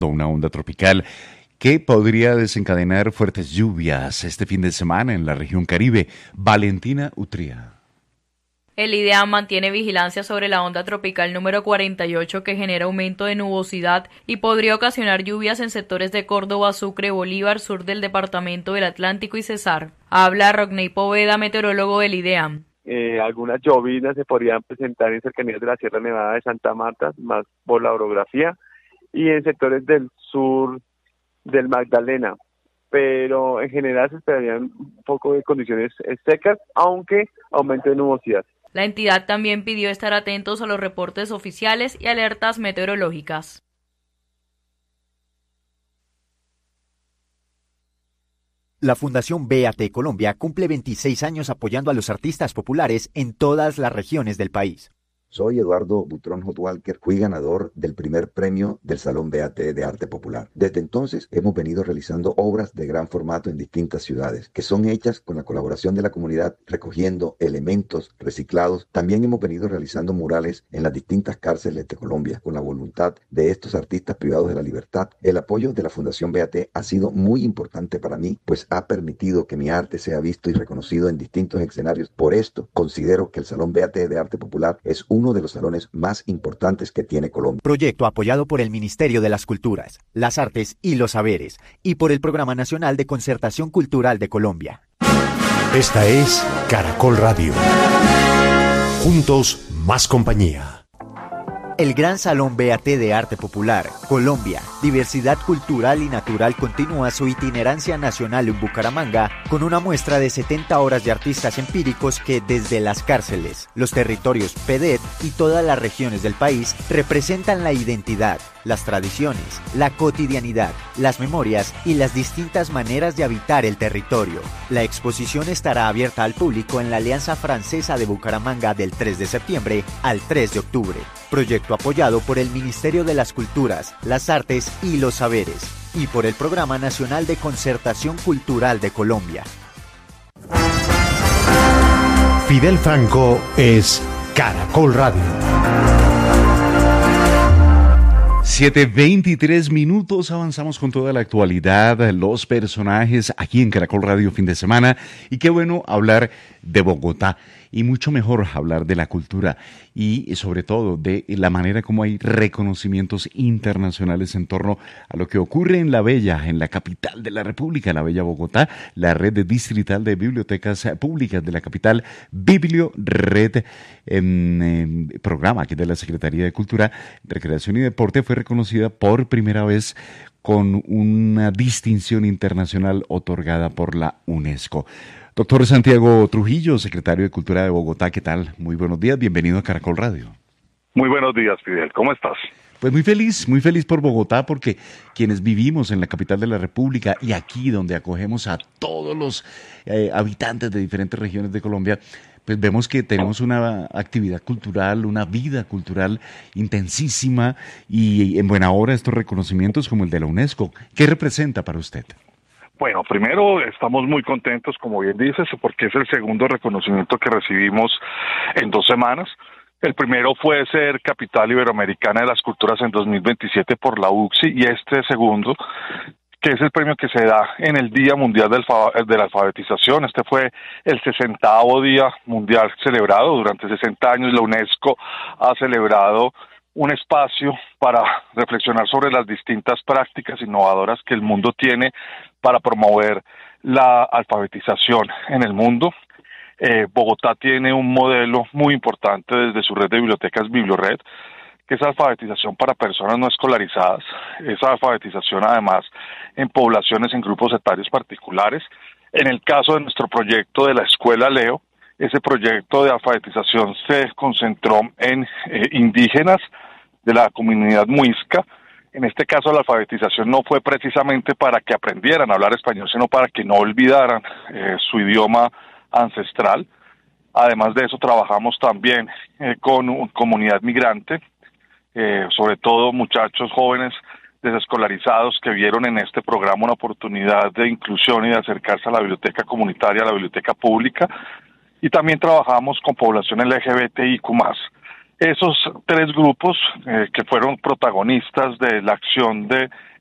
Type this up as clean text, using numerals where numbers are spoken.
una onda tropical que podría desencadenar fuertes lluvias este fin de semana en la región Caribe. Valentina Utría. El IDEAM mantiene vigilancia sobre la onda tropical número 48 que genera aumento de nubosidad y podría ocasionar lluvias en sectores de Córdoba, Sucre, Bolívar, sur del departamento del Atlántico y Cesar. Habla Rodney Poveda, meteorólogo del IDEAM. Algunas llovinas se podrían presentar en cercanías de la Sierra Nevada de Santa Marta, más por la orografía, y en sectores del sur del Magdalena, pero en general se esperarían un poco de condiciones secas, aunque aumento de nubosidad. La entidad también pidió estar atentos a los reportes oficiales y alertas meteorológicas. La Fundación BAT Colombia cumple 26 años apoyando a los artistas populares en todas las regiones del país. Soy Eduardo Butrón Hotwalker, fui ganador del primer premio del Salón BAT de Arte Popular. Desde entonces hemos venido realizando obras de gran formato en distintas ciudades, que son hechas con la colaboración de la comunidad, recogiendo elementos reciclados. También hemos venido realizando murales en las distintas cárceles de Colombia, con la voluntad de estos artistas privados de la libertad. El apoyo de la Fundación BAT ha sido muy importante para mí, pues ha permitido que mi arte sea visto y reconocido en distintos escenarios. Por esto, considero que el Salón BAT de Arte Popular es uno de los salones más importantes que tiene Colombia. Proyecto apoyado por el Ministerio de las Culturas, las Artes y los Saberes y por el Programa Nacional de Concertación Cultural de Colombia. Esta es Caracol Radio. Juntos, más compañía. El Gran Salón BAT de Arte Popular, Colombia, Diversidad Cultural y Natural continúa su itinerancia nacional en Bucaramanga con una muestra de 70 horas de artistas empíricos que desde las cárceles, los territorios PEDET y todas las regiones del país representan la identidad, las tradiciones, la cotidianidad, las memorias y las distintas maneras de habitar el territorio. La exposición estará abierta al público en la Alianza Francesa de Bucaramanga del 3 de septiembre al 3 de octubre. Proyecto apoyado por el Ministerio de las Culturas, las Artes y los Saberes y por el Programa Nacional de Concertación Cultural de Colombia. Fidel Franco es Caracol Radio. 7:23, avanzamos con toda la actualidad, los personajes aquí en Caracol Radio fin de semana, y qué bueno hablar de Bogotá y mucho mejor hablar de la cultura y sobre todo de la manera como hay reconocimientos internacionales en torno a lo que ocurre en la bella, en la capital de la República, la bella Bogotá. La red distrital de bibliotecas públicas de la capital, Bibliored, programa que es de la Secretaría de Cultura, Recreación y Deporte, fue reconocida por primera vez con una distinción internacional otorgada por la UNESCO. Doctor Santiago Trujillo, secretario de Cultura de Bogotá, ¿qué tal? Muy buenos días, bienvenido a Caracol Radio. Muy buenos días, Fidel, ¿cómo estás? Pues muy feliz por Bogotá, porque quienes vivimos en la capital de la República y aquí donde acogemos a todos los habitantes de diferentes regiones de Colombia, pues vemos que tenemos una actividad cultural, una vida cultural intensísima y en buena hora estos reconocimientos como el de la UNESCO. ¿Qué representa para usted? Bueno, primero estamos muy contentos, como bien dices, porque es el segundo reconocimiento que recibimos en 2 semanas. El primero fue ser Capital Iberoamericana de las Culturas en 2027 por la UCSI y este segundo, que es el premio que se da en el Día Mundial de la Alfabetización. Este fue el 60º Día Mundial celebrado. Durante 60 años la UNESCO ha celebrado un espacio para reflexionar sobre las distintas prácticas innovadoras que el mundo tiene para promover la alfabetización en el mundo. Bogotá tiene un modelo muy importante desde su red de bibliotecas Bibliored, que es alfabetización para personas no escolarizadas. Esa alfabetización además en poblaciones en grupos etarios particulares. En el caso de nuestro proyecto de la Escuela Leo, ese proyecto de alfabetización se concentró en indígenas de la comunidad muisca. En este caso la alfabetización no fue precisamente para que aprendieran a hablar español, sino para que no olvidaran su idioma ancestral. Además de eso trabajamos también con comunidad migrante, sobre todo muchachos jóvenes desescolarizados que vieron en este programa una oportunidad de inclusión y de acercarse a la biblioteca comunitaria, a la biblioteca pública, y también trabajamos con población LGBTIQ+. esos tres grupos que fueron protagonistas de la acción de